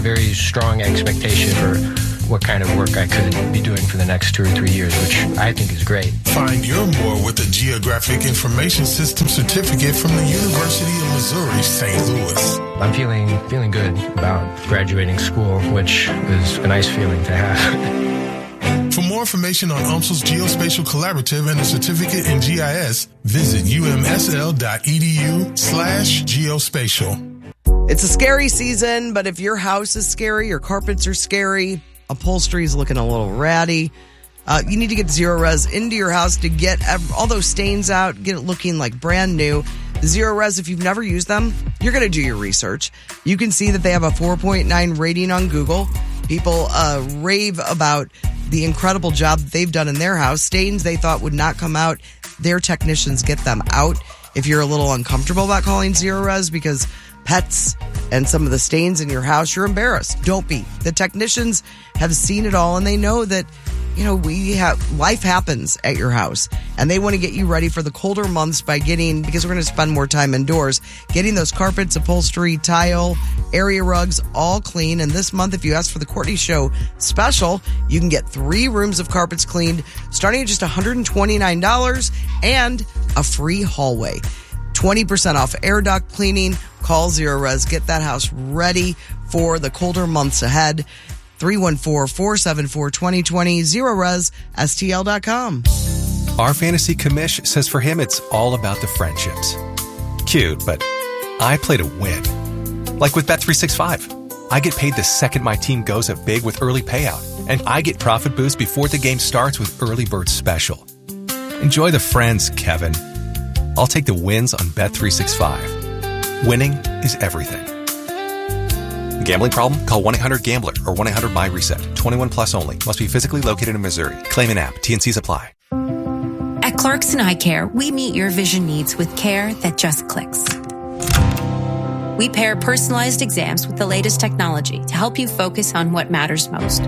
very strong expectation for what kind of work I could be doing for the next 2 or 3 years, which I think is great. Find your more with the Geographic Information System certificate from the University of Missouri, St. Louis. I'm feeling good about graduating school, which is a nice feeling to have. For more information on UMSL's Geospatial Collaborative and a certificate in GIS, visit umsl.edu/geospatial. It's a scary season, but if your house is scary, your carpets are scary, upholstery is looking a little ratty, you need to get Zero-Res into your house to get all those stains out, get it looking like brand new. Zero-Res, if you've never used them, you're going to do your research. You can see that they have a 4.9 rating on Google. People rave about the incredible job that they've done in their house. Stains they thought would not come out, their technicians get them out. If you're a little uncomfortable about calling Zero-Res because pets and some of the stains in your house, you're embarrassed. Don't be. The technicians have seen it all, and they know that, life happens at your house, and they want to get you ready for the colder months because we're going to spend more time indoors, getting those carpets, upholstery, tile, area rugs all clean. And this month, if you ask for the Courtney Show special, you can get 3 rooms of carpets cleaned starting at just $129 and a free hallway. 20% off air duct cleaning. Call Zero-Res. Get that house ready for the colder months ahead. 314-474-2020. Zero-Res, STL.com. Our fantasy commish says for him it's all about the friendships. Cute, but I play to win. Like with Bet365. I get paid the second my team goes up big with early payout. And I get profit boost before the game starts with Early Bird Special. Enjoy the friends, Kevin. I'll take the wins on Bet365. Winning is everything. Gambling problem? Call 1-800-GAMBLER or 1-800-MY-RESET. 21 plus only. Must be physically located in Missouri. Claim an app. T&Cs apply. At Clarkson Eye Care, we meet your vision needs with care that just clicks. We pair personalized exams with the latest technology to help you focus on what matters most.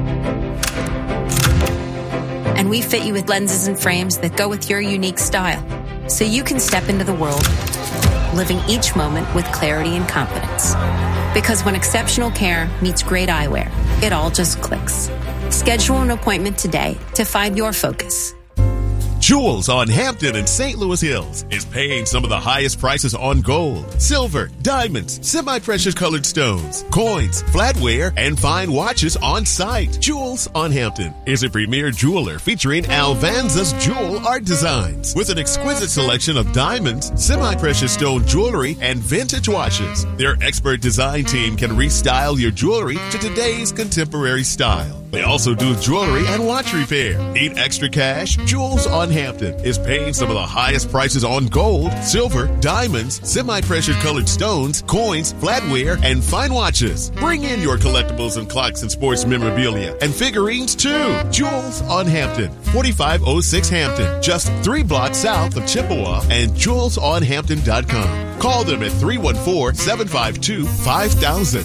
And we fit you with lenses and frames that go with your unique style, so you can step into the world, living each moment with clarity and confidence. Because when exceptional care meets great eyewear, it all just clicks. Schedule an appointment today to find your focus. Jewels on Hampton and St. Louis Hills is paying some of the highest prices on gold, silver, diamonds, semi-precious colored stones, coins, flatware, and fine watches on site. Jewels on Hampton is a premier jeweler featuring Alvanza's jewel art designs with an exquisite selection of diamonds, semi-precious stone jewelry, and vintage watches. Their expert design team can restyle your jewelry to today's contemporary style. They also do jewelry and watch repair. Need extra cash? Jewels on Hampton is paying some of the highest prices on gold, silver, diamonds, semi-precious colored stones, coins, flatware, and fine watches. Bring in your collectibles and clocks and sports memorabilia and figurines too. Jewels on Hampton, 4506 Hampton, just 3 blocks south of Chippewa, and jewelsonhampton.com. Call them at 314-752-5000,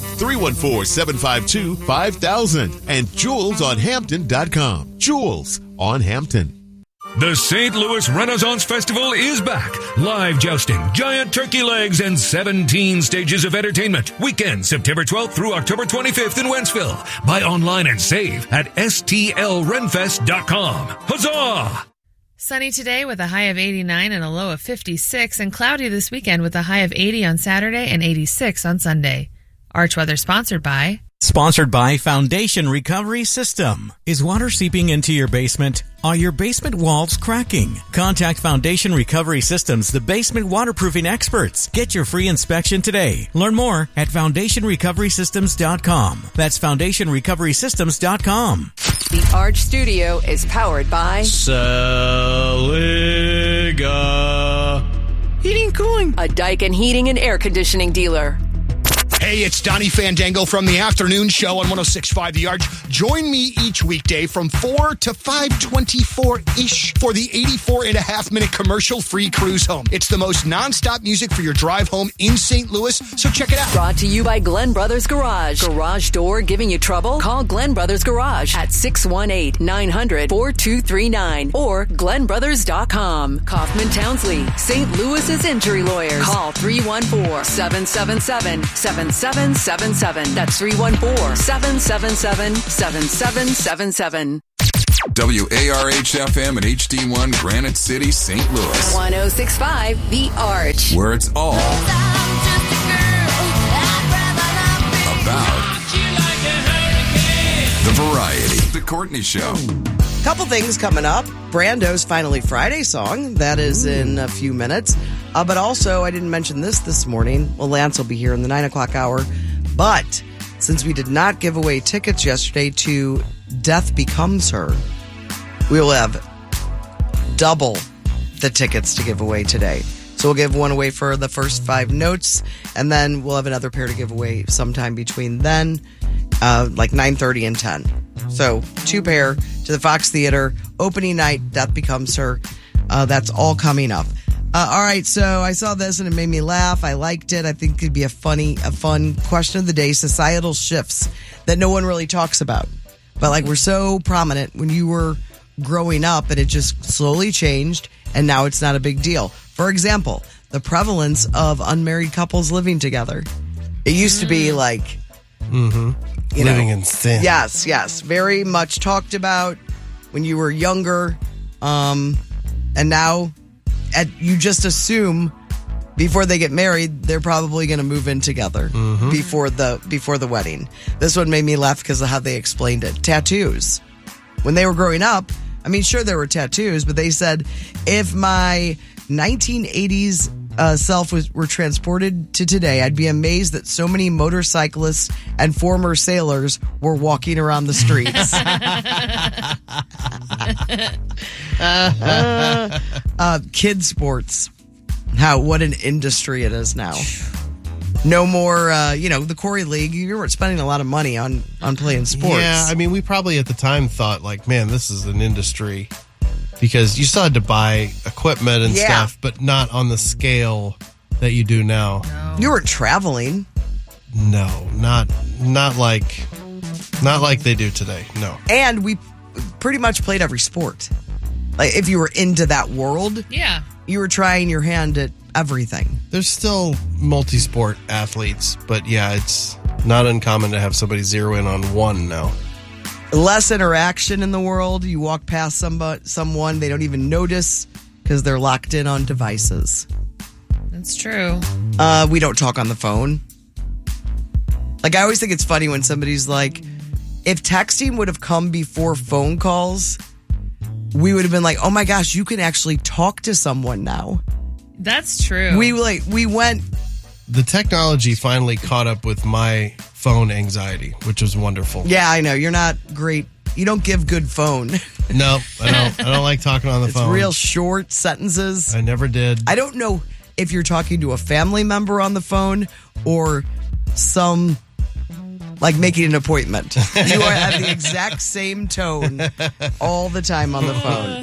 314-752-5000, and jewelsonhampton.com. Jewels on Hampton. The St. Louis Renaissance Festival is back. Live jousting, giant turkey legs, and 17 stages of entertainment. Weekend, September 12th through October 25th in Wentzville. Buy online and save at stlrenfest.com. Huzzah! Sunny today with a high of 89 and a low of 56, and cloudy this weekend with a high of 80 on Saturday and 86 on Sunday. Arch Weather sponsored by Foundation Recovery System. Is water seeping into your basement? Are your basement walls cracking? Contact Foundation Recovery Systems, the basement waterproofing experts. Get your free inspection today. Learn more at FoundationRecoverySystems.com. That's FoundationRecoverySystems.com. The Arch Studio is powered by Saliga Heating and Cooling, a Daikin Heating and Air Conditioning dealer. Hey, it's Donnie Fandango from the afternoon show on 106.5 The Arch. Join me each weekday from 4 to 5:24-ish for the 84.5-minute commercial-free cruise home. It's the most nonstop music for your drive home in St. Louis, so check it out. Brought to you by Glenn Brothers Garage. Garage door giving you trouble? Call Glenn Brothers Garage at 618-900-4239 or glennbrothers.com. Kaufman Townsley, St. Louis's injury lawyers. Call 314-777-7777. 314-777-7777. That's 314-777-7777. WARH-FM and HD1 Granite City, St. Louis. 106.5 The Arch. Where it's all about the variety. The Courtney Show. Couple things coming up. Brando's Finally Friday song. That is in a few minutes. But also, I didn't mention this morning. Well, Lance will be here in the 9 o'clock hour. But since we did not give away tickets yesterday to Death Becomes Her, we will have double the tickets to give away today. So we'll give one away for the first 5 notes, and then we'll have another pair to give away sometime between then, like 9:30 and 10. So 2 pair to the Fox Theater, opening night, Death Becomes Her. That's all coming up. All right, so I saw this and it made me laugh. I liked it. I think it could be a fun question of the day, societal shifts that no one really talks about. But like, we're so prominent when you were growing up, and it just slowly changed, and now it's not a big deal. For example, the prevalence of unmarried couples living together. It used to be like, living in sin. Yes. Very much talked about when you were younger. And now you just assume before they get married, they're probably going to move in together before the wedding. This one made me laugh because of how they explained it. Tattoos. When they were growing up, I mean, sure, there were tattoos, but they said, if my 1980s self were transported to today, I'd be amazed that so many motorcyclists and former sailors were walking around the streets. Kid sports. What an industry it is now. No more, the Corey League. You were spending a lot of money on playing sports. Yeah, I mean, we probably at the time thought, like, man, this is an industry. Because you still had to buy equipment and stuff, but not on the scale that you do now. No. You weren't traveling. No, not like they do today. No. And we pretty much played every sport. Like, if you were into that world, you were trying your hand at everything. There's still multi-sport athletes, but yeah, it's not uncommon to have somebody zero in on one now. Less interaction in the world. You walk past someone, they don't even notice because they're locked in on devices. That's true. We don't talk on the phone. Like, I always think it's funny when somebody's like, if texting would have come before phone calls, we would have been like, oh my gosh, you can actually talk to someone now. That's true. We went. The technology finally caught up with my phone anxiety, which was wonderful. Yeah, I know. You're not great. You don't give good phone. No, I don't like talking on the phone. It's real short sentences. I never did. I don't know if you're talking to a family member on the phone or like making an appointment. You have the exact same tone all the time on the phone.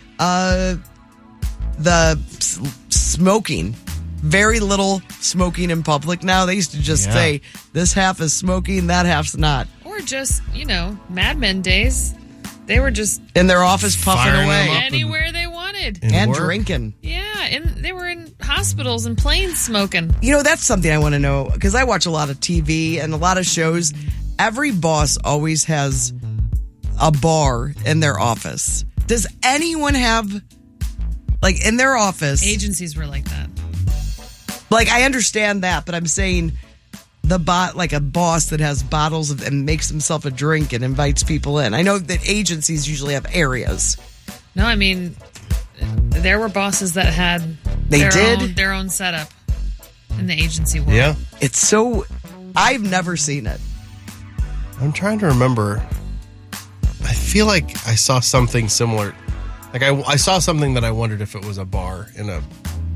The smoking. Very little smoking in public now. They used to just say, this half is smoking, that half's not. Or just, Mad Men days. They were just in their office puffing away. Anywhere they wanted. And drinking. Yeah, and they were in hospitals and planes smoking. That's something I want to know, because I watch a lot of TV and a lot of shows. Every boss always has a bar in their office. Does anyone have, like, in their office? Agencies were like that. Like, I understand that, but I'm saying like a boss that has bottles and makes himself a drink and invites people in. I know that agencies usually have areas. No, I mean, there were bosses that had their own setup in the agency world. Yeah. I've never seen it. I'm trying to remember. I feel like I saw something similar. Like I saw something that I wondered if it was a bar in a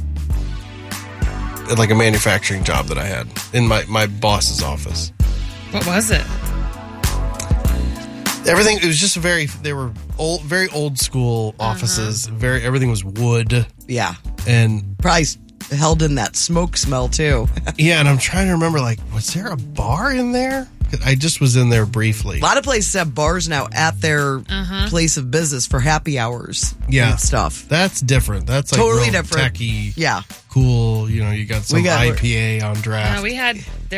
manufacturing job that I had in my boss's office. What was it? Everything. It was just they were very old school offices. Everything was wood. Yeah. And probably held in that smoke smell too. Yeah. And I'm trying to remember, like, was there a bar in there? I just was in there briefly. A lot of places have bars now at their place of business for happy hours. Yeah. And stuff. That's different. That's like totally different. Techie. Cool. You got some IPA on draft. There were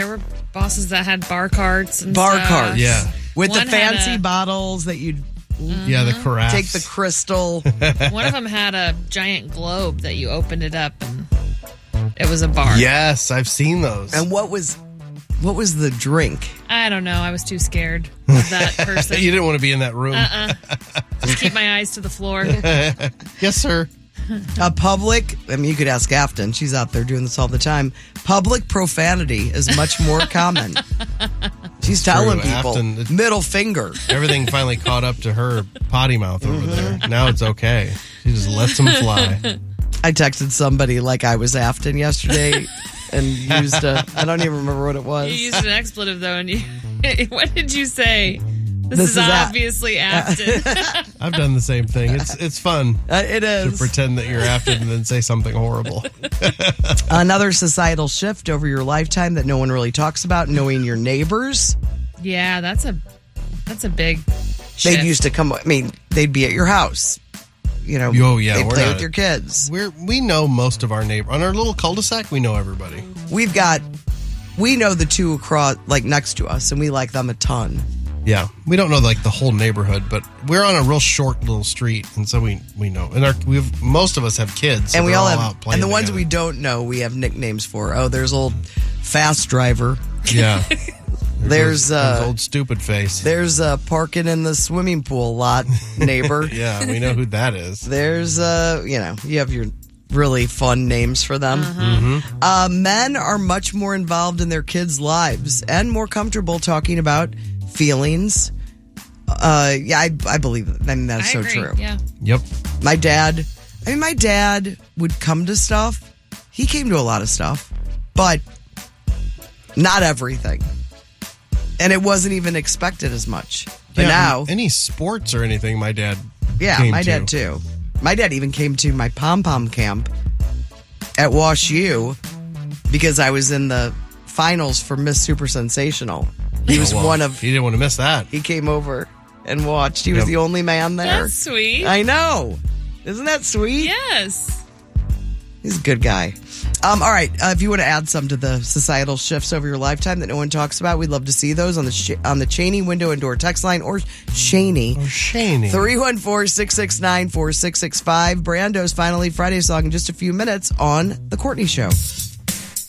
bosses that had bar carts and Bar stuff. carts. Yeah. With One the had fancy a- bottles that you'd Yeah, the carafes. take the crystal. One of them had a giant globe that you opened it up and it was a bar. Yes, I've seen those. And what was the drink? I don't know. I was too scared of that person. You didn't want to be in that room. Just keep my eyes to the floor. Yes, sir. A public, I mean, you could ask Afton. She's out there doing this all the time. Public profanity is much more common. She's telling True, people, Afton, middle finger. Everything finally caught up to her potty mouth over there. Now it's okay. She just lets them fly. I texted somebody like I was Afton yesterday and used I don't even remember what it was. You used an expletive, though, and what did you say? This is is obviously Afton. I've done the same thing. It's fun. It To is. pretend that you're Afton and then say something horrible. Another societal shift over your lifetime that no one really talks about, knowing your neighbors. Yeah, that's a big shift. They used to come, I mean, they'd be at your house. You know, Oh, yeah, they we're play not- with your kids. We know most of our neighbors. On our little cul-de-sac, we know everybody. We know the two across, like next to us, and we like them a ton. Yeah. We don't know like the whole neighborhood, but we're on a real short little street, and so we know. And most of us have kids, so And we they're all out have, playing and the ones together. we don't know, we have nicknames for. Oh, there's old fast driver. Yeah. There's old stupid face. There's parking in the swimming pool lot neighbor. Yeah, we know who that is. There's you have your really fun names for them. Men are much more involved in their kids' lives and more comfortable talking about feelings. I believe it. I mean, that's I so agree, true. Yeah. Yep. My dad would come to stuff. He came to a lot of stuff, but not everything. And it wasn't even expected as much. But Yeah, now, any sports or anything, my dad. yeah, came my to. dad too. My dad even came to my pom-pom camp at Wash U because I was in the finals for Miss Super Sensational. He was one of. He didn't want to miss that. He came over and watched. He was Yep. the only man there. That's sweet. I know. Isn't that sweet? Yes. He's a good guy. All right. If you want to add some to the societal shifts over your lifetime that no one talks about, we'd love to see those on the Cheney window and door text line or Cheney. 314-669-4665. Brando's finally Friday song in just a few minutes on The Courtney Show.